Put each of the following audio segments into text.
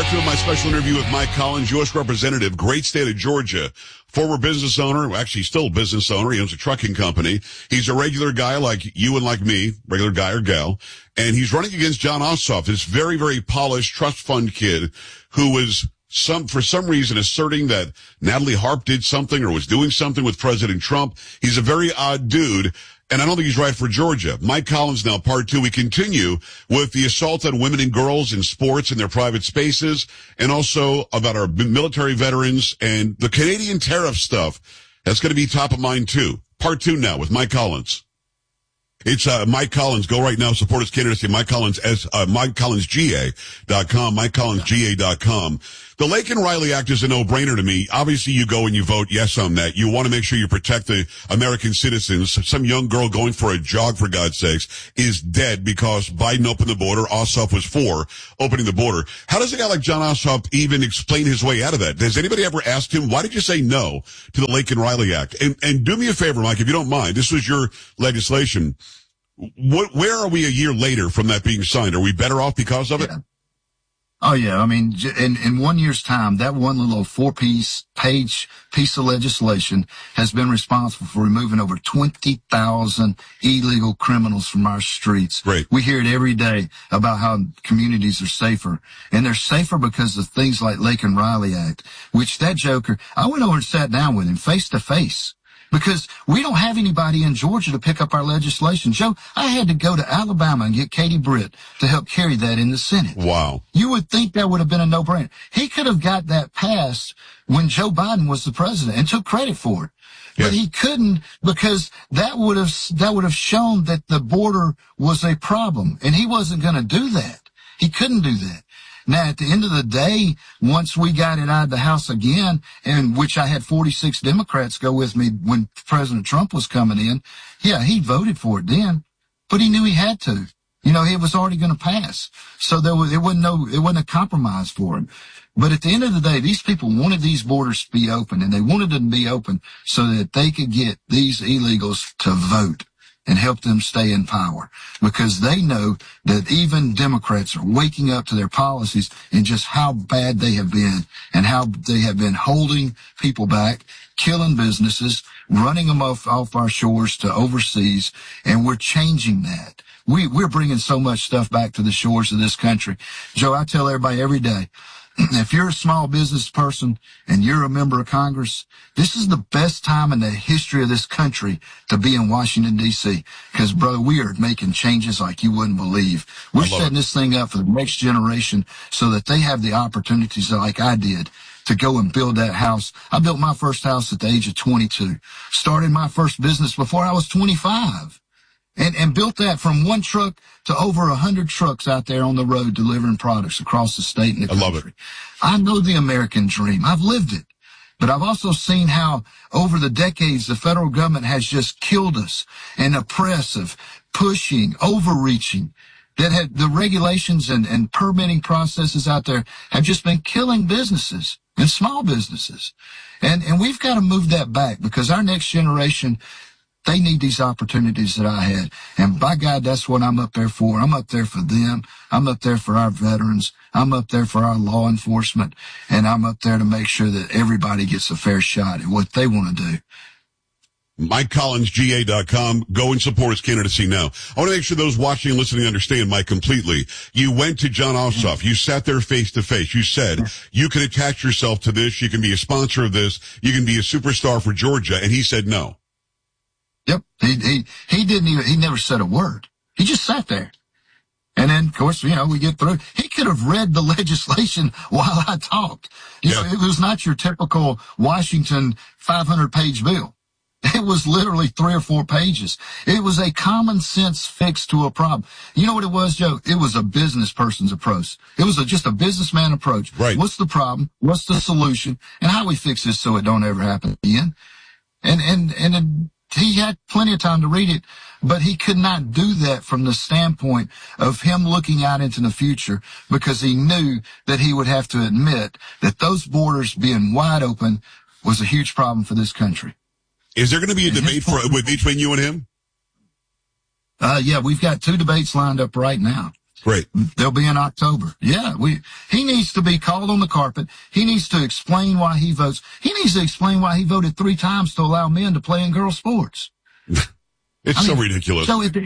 to my special interview with Mike Collins, U.S. Representative, great state of Georgia, former business owner, actually still a business owner. He owns a trucking company. He's a regular guy like you and like me, regular guy or gal, and he's running against Jon Ossoff, this very, very polished trust fund kid who was for some reason asserting that Natalie Harp did something or was doing something with President Trump. He's a very odd dude. And I don't think he's right for Georgia. Mike Collins now, part two. We continue with the assault on women and girls in sports and their private spaces, and also about our military veterans and the Canadian tariff stuff. That's going to be top of mind too. Part two now with Mike Collins. It's Mike Collins. Go right now. Support his candidacy. Mike Collins, MikeCollinsGA.com, MikeCollinsGA.com. The Laken Riley Act is a no-brainer to me. Obviously, you go and you vote yes on that. You want to make sure you protect the American citizens. Some young girl going for a jog, for God's sakes, is dead because Biden opened the border. Ossoff was for opening the border. How does a guy like Jon Ossoff even explain his way out of that? Has anybody ever asked him, why did you say no to the Laken Riley Act? And do me a favor, Mike, if you don't mind. This was your legislation. Where are we a year later from that being signed? Are we better off because of it? Oh, yeah. I mean, in 1 year's time, that one little page piece of legislation has been responsible for removing over 20,000 illegal criminals from our streets. Great. We hear it every day about how communities are safer. And they're safer because of things like Laken Riley Act, which that joker, I went over and sat down with him face to face. Because we don't have anybody in Georgia to pick up our legislation. Joe, I had to go to Alabama and get Katie Britt to help carry that in the Senate. Wow. You would think that would have been a no-brainer. He could have got that passed when Joe Biden was the president and took credit for it. But he couldn't, because that would have shown that the border was a problem. And he wasn't going to do that. He couldn't do that. Now, at the end of the day, once we got it out of the House again, and which I had 46 Democrats go with me when President Trump was coming in, yeah, he voted for it then, but he knew he had to. You know, it was already going to pass. So it wasn't a compromise for him. But at the end of the day, these people wanted these borders to be open, and they wanted them to be open so that they could get these illegals to vote and help them stay in power, because they know that even Democrats are waking up to their policies and just how bad they have been and how they have been holding people back, killing businesses, running them off our shores to overseas, and we're changing that. We're bringing so much stuff back to the shores of this country. Joe, I tell everybody every day, if you're a small business person and you're a member of Congress, this is the best time in the history of this country to be in Washington, D.C. Because, brother, we are making changes like you wouldn't believe. We're setting this thing up for the next generation so that they have the opportunities like I did to go and build that house. I built my first house at the age of 22. Started my first business before I was 25. And built that from one truck to over 100 trucks out there on the road delivering products across the state and the country. I love it. I know the American dream. I've lived it. But I've also seen how over the decades the federal government has just killed us, and oppressive, pushing, overreaching. That had the regulations and permitting processes out there have just been killing businesses and small businesses. And we've got to move that back, because our next generation, they need these opportunities that I had. And by God, that's what I'm up there for. I'm up there for them. I'm up there for our veterans. I'm up there for our law enforcement. And I'm up there to make sure that everybody gets a fair shot at what they want to do. MikeCollinsGA.com. Go and support his candidacy now. I want to make sure those watching and listening understand, Mike, completely. You went to Jon Ossoff. You sat there face to face. You said, you can attach yourself to this. You can be a sponsor of this. You can be a superstar for Georgia. And he said no. Yep. He never said a word. He just sat there. And then, of course, we get through. He could have read the legislation while I talked. You know, it was not your typical Washington 500-page bill. It was literally 3 or 4 pages. It was a common sense fix to a problem. You know what it was, Joe? It was a business person's approach. It was just a businessman approach. Right. What's the problem? What's the solution? And how we fix this so it don't ever happen again? And he had plenty of time to read it, but he could not do that from the standpoint of him looking out into the future, because he knew that he would have to admit that those borders being wide open was a huge problem for this country. Is there going to be a debate between you and him? Yeah, we've got 2 debates lined up right now. Great. They'll be in October. Yeah, he needs to be called on the carpet. He needs to explain why he votes. He needs to explain why he voted 3 times to allow men to play in girls' sports. It's so ridiculous. So at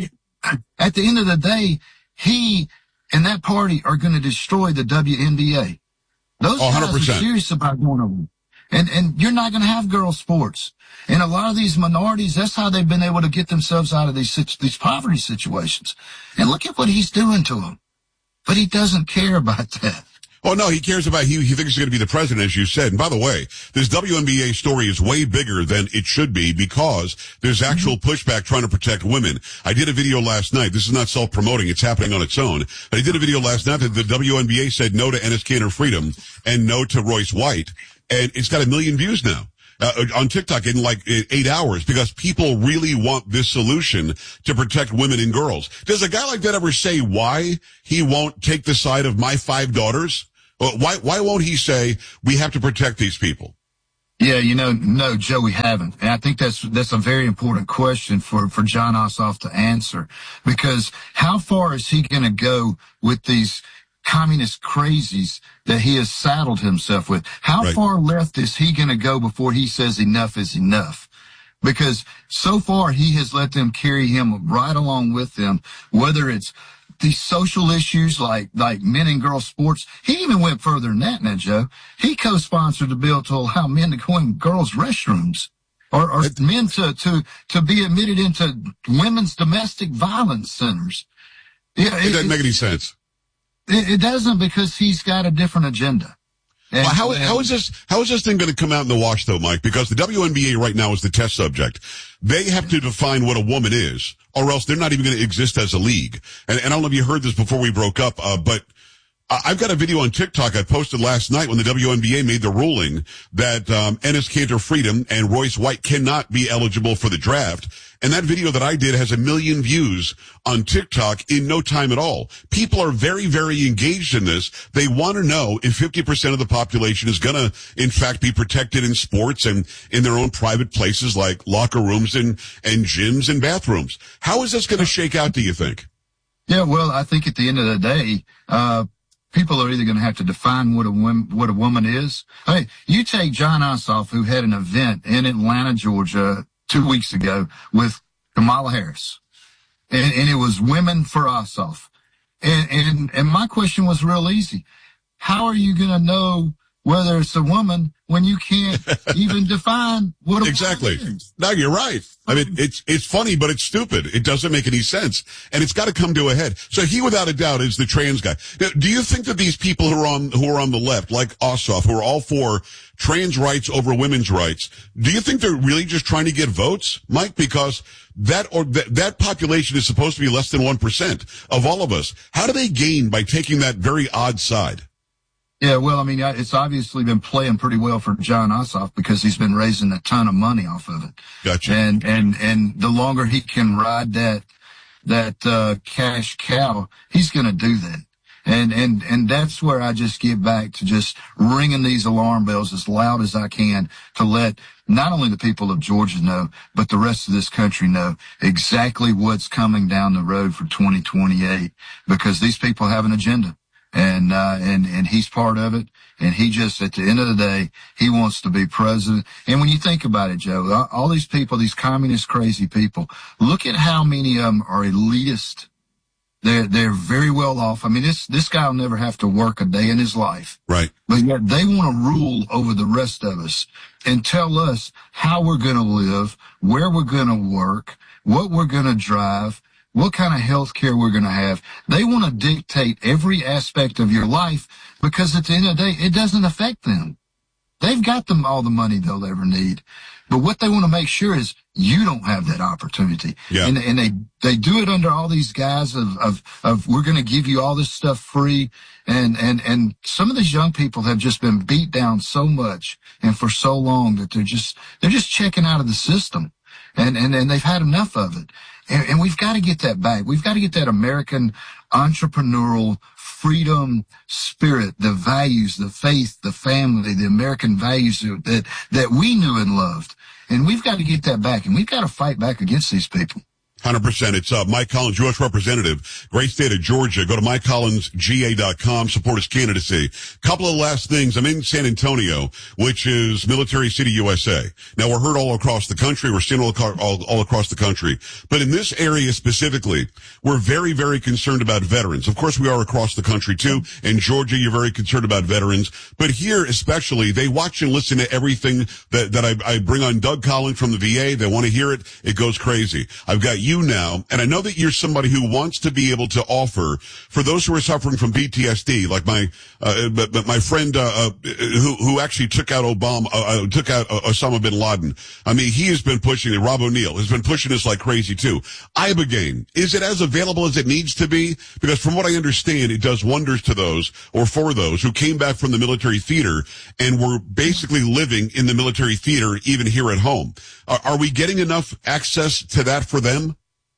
the end of the day, he and that party are going to destroy the WNBA. Those guys 100%. are serious about going over. And you're not going to have girls' sports. And a lot of these minorities, that's how they've been able to get themselves out of these poverty situations. And look at what he's doing to them. But he doesn't care about that. Oh, no, he cares about, he thinks he's going to be the president, as you said. And by the way, this WNBA story is way bigger than it should be because there's actual pushback trying to protect women. I did a video last night. This is not self-promoting. It's happening on its own. But I did a video last night that the WNBA said no to Enes Kanter Freedom and no to Royce White. And it's got 1 million views now. On TikTok in like 8 hours because people really want this solution to protect women and girls. Does a guy like that ever say why he won't take the side of my 5 daughters? Why won't he say we have to protect these people? Yeah, no, Joe, we haven't. And I think that's a very important question for Jon Ossoff to answer, because how far is he going to go with these communist crazies that he has saddled himself with? How far left is he going to go before he says enough is enough? Because so far he has let them carry him right along with them, whether it's these social issues like men and girls sports. He even went further than that now, Joe. He co-sponsored the bill to allow men to go in girls' restrooms or men to be admitted into women's domestic violence centers. Yeah, it doesn't make any sense. It doesn't, because he's got a different agenda. And, well, how is this thing going to come out in the wash, though, Mike? Because the WNBA right now is the test subject. They have to define what a woman is, or else they're not even going to exist as a league. And I don't know if you heard this before we broke up, but I've got a video on TikTok I posted last night when the WNBA made the ruling that Enes Kanter Freedom and Royce White cannot be eligible for the draft. And that video that I did has 1 million views on TikTok in no time at all. People are very, very engaged in this. They want to know if 50% of the population is going to, in fact, be protected in sports and in their own private places like locker rooms and gyms and bathrooms. How is this going to shake out, do you think? Yeah, well, I think at the end of the day, people are either going to have to define what a woman is. I mean, you take Jon Ossoff, who had an event in Atlanta, Georgia, 2 weeks ago with Kamala Harris, and it was Women for Ossoff. And my question was real easy. How are you going to know whether it's a woman when you can't even define what a woman is? No, you're right. I mean, it's funny, but it's stupid. It doesn't make any sense. And it's got to come to a head. So he, without a doubt, is the trans guy. Now, do you think that these people who are on the left, like Ossoff, who are all for trans rights over women's rights, do you think they're really just trying to get votes, Mike? Because that population is supposed to be less than 1% of all of us. How do they gain by taking that very odd side? Yeah, well, I mean, it's obviously been playing pretty well for Jon Ossoff because he's been raising a ton of money off of it. Gotcha. And the longer he can ride that cash cow, he's going to do that. And that's where I just get back to just ringing these alarm bells as loud as I can to let not only the people of Georgia know, but the rest of this country know exactly what's coming down the road for 2028, because these people have an agenda. And he's part of it. And he just, at the end of the day, he wants to be president. And when you think about it, Joe, all these people, these communist crazy people, look at how many of them are elitist. They're very well off. I mean, this guy will never have to work a day in his life. Right. But yet they want to rule over the rest of us and tell us how we're going to live, where we're going to work, what we're going to drive, what kind of health care we're going to have. They want to dictate every aspect of your life because at the end of the day, it doesn't affect them. They've got them all the money they'll ever need. But what they want to make sure is you don't have that opportunity. Yeah. And they do it under all these guise of we're going to give you all this stuff free. And some of these young people have just been beat down so much and for so long that they're just checking out of the system. And they've had enough of it. And we've got to get that back. We've got to get that American entrepreneurial freedom spirit, the values, the faith, the family, the American values that we knew and loved. And we've got to get that back, and we've got to fight back against these people. 100%. It's Mike Collins, U.S. Representative, great state of Georgia. Go to MikeCollinsGA.com, support his candidacy. Couple of last things. I'm in San Antonio, which is Military City, USA. Now, we're heard all across the country. We're seen all across the country. But in this area specifically, we're very, very concerned about veterans. Of course, we are across the country, too. In Georgia, you're very concerned about veterans. But here, especially, they watch and listen to everything that I bring on. Doug Collins from the VA. They want to hear it. It goes crazy. I've got you now, and I know that you're somebody who wants to be able to offer for those who are suffering from PTSD, like my friend who actually took out Osama bin Laden. I mean, he has been pushing it. Rob O'Neill has been pushing this like crazy too. Ibogaine, is it as available as it needs to be? Because from what I understand, it does wonders to those or for those who came back from the military theater and were basically living in the military theater even here at home. Are we getting enough access to that for them?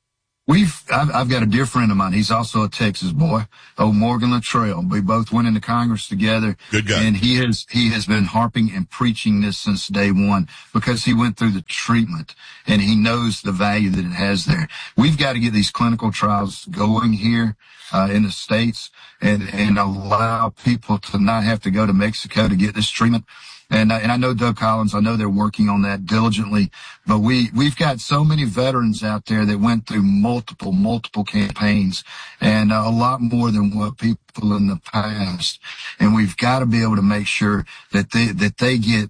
I've got a dear friend of mine. He's also a Texas boy, Morgan Luttrell. We both went into Congress together. Good guy. And he has been harping and preaching this since day one because he went through the treatment and he knows the value that it has there. We've got to get these clinical trials going here, in the States and allow people to not have to go to Mexico to get this treatment. And I know Doug Collins, I know they're working on that diligently, but we've got so many veterans out there that went through multiple campaigns and a lot more than what people in the past. And we've got to be able to make sure that they get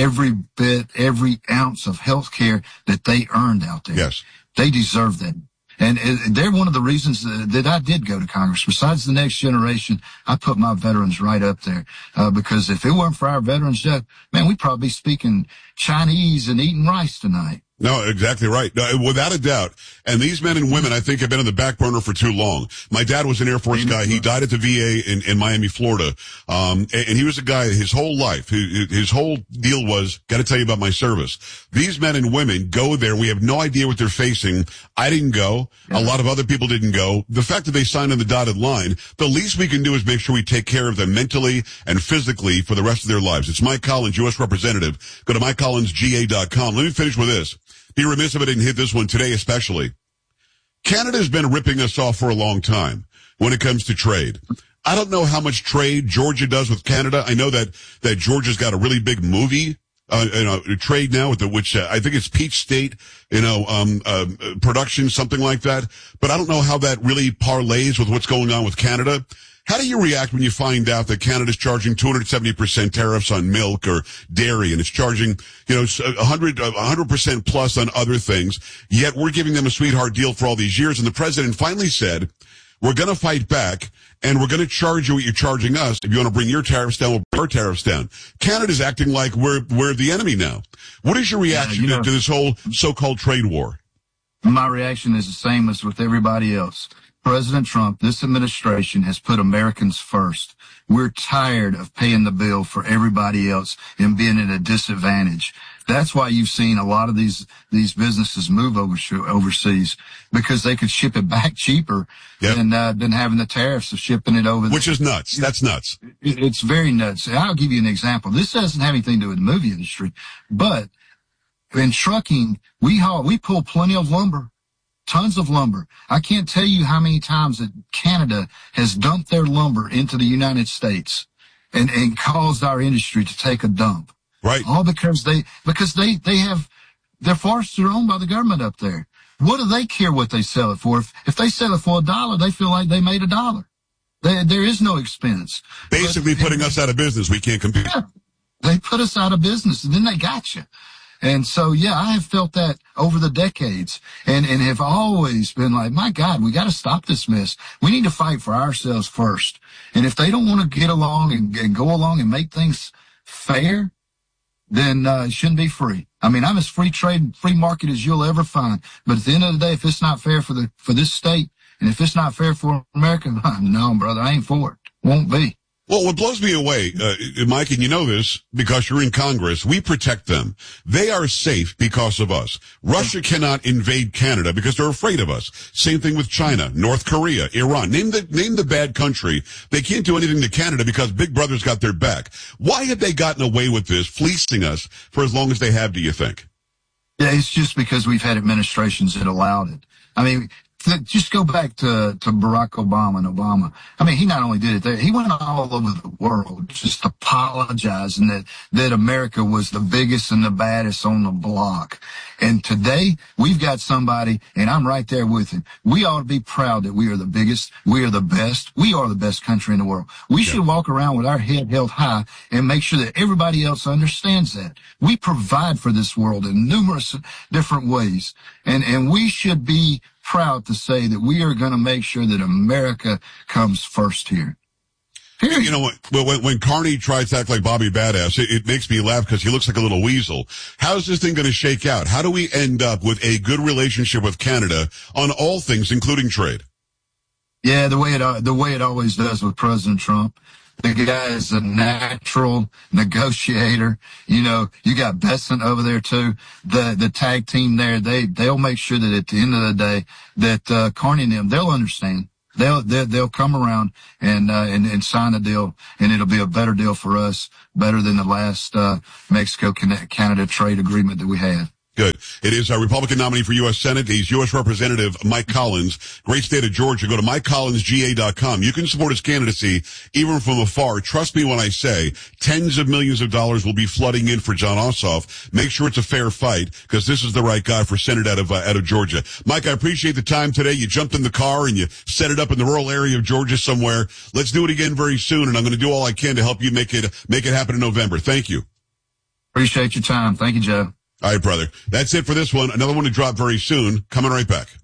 every ounce of health care that they earned out there. Yes. They deserve that. And they're one of the reasons that I did go to Congress. Besides the next generation, I put my veterans right up there. Because if it weren't for our veterans, man, we'd probably be speaking Chinese and eating rice tonight. No, exactly right. No, without a doubt. And these men and women, I think, have been on the back burner for too long. My dad was an Air Force guy. He died at the VA in Miami, Florida. And he was a guy his whole life. His whole deal was, got to tell you about my service. These men and women go there. We have no idea what they're facing. I didn't go. A lot of other people didn't go. The fact that they signed on the dotted line, the least we can do is make sure we take care of them mentally and physically for the rest of their lives. It's Mike Collins, U.S. Representative. Go to MikeCollinsGA.com. Let me finish with this. Be remiss if I didn't hit this one today especially. Canada's been ripping us off for a long time when it comes to trade. I don't know how much trade Georgia does with Canada. I know that Georgia's got a really big movie, trade now with which I think it's Peach State, production, something like that. But I don't know how that really parlays with what's going on with Canada. How do you react when you find out that Canada's charging 270% tariffs on milk or dairy and it's charging, 100% plus on other things, yet we're giving them a sweetheart deal for all these years? And the president finally said, we're going to fight back and we're going to charge you what you're charging us. If you want to bring your tariffs down, we'll bring our tariffs down. Canada's acting like we're the enemy now. What is your reaction to this whole so-called trade war? My reaction is the same as with everybody else. President Trump, this administration has put Americans first. We're tired of paying the bill for everybody else and being at a disadvantage. That's why you've seen a lot of these businesses move overseas because they could ship it back cheaper than having the tariffs of shipping it over. Which is nuts. That's nuts. It's very nuts. I'll give you an example. This doesn't have anything to do with the movie industry, but in trucking, we pull plenty of lumber. Tons of lumber. I can't tell you how many times that Canada has dumped their lumber into the United States and caused our industry to take a dump. Right. All because they're forests are owned by the government up there. What do they care what they sell it for? If they sell it for $1, they feel like they made $1. There is no expense. Basically putting us out of business. We can't compete. Yeah, they put us out of business and then they got you. And so, I have felt that over the decades and have always been like, my God, we got to stop this mess. We need to fight for ourselves first. And if they don't want to get along and go along and make things fair, then it shouldn't be free. I mean, I'm as free trade, free market as you'll ever find. But at the end of the day, if it's not fair for this state and if it's not fair for America, no, brother, I ain't for it. Won't be. Well, what blows me away, Mike, and you know this because you're in Congress, we protect them. They are safe because of us. Russia cannot invade Canada because they're afraid of us. Same thing with China, North Korea, Iran. Name the bad country. They can't do anything to Canada because Big Brother's got their back. Why have they gotten away with this, fleecing us for as long as they have, do you think? Yeah, it's just because we've had administrations that allowed it. I mean, just go back to Barack Obama and Obama. I mean, he not only did it there, he went all over the world just apologizing that America was the biggest and the baddest on the block. And today we've got somebody, and I'm right there with him. We ought to be proud that we are the biggest. We are the best. We are the best country in the world. We should walk around with our head held high and make sure that everybody else understands that. We provide for this world in numerous different ways. And we should be proud to say that we are going to make sure that America comes first here. You know what? When Carney tries to act like Bobby Badass, it makes me laugh because he looks like a little weasel. How's this thing going to shake out? How do we end up with a good relationship with Canada on all things, including trade? Yeah, the way it always does with President Trump. The guy is a natural negotiator. You know, you got Besant over there too. The tag team there, they'll make sure that at the end of the day that Carney and them, they'll understand. They'll come around and sign a deal, and it'll be a better deal for us, better than the last Mexico-Canada trade agreement that we had. Good. It is our Republican nominee for U.S. Senate. He's U.S. Representative Mike Collins, great state of Georgia. Go to MikeCollinsGA.com. You can support his candidacy even from afar. Trust me when I say tens of millions of dollars will be flooding in for Jon Ossoff. Make sure it's a fair fight because this is the right guy for Senate out of Georgia. Mike, I appreciate the time today. You jumped in the car and you set it up in the rural area of Georgia somewhere. Let's do it again very soon, and I'm going to do all I can to help you make it happen in November. Thank you. Appreciate your time. Thank you, Joe. All right, brother. That's it for this one. Another one to drop very soon. Coming right back.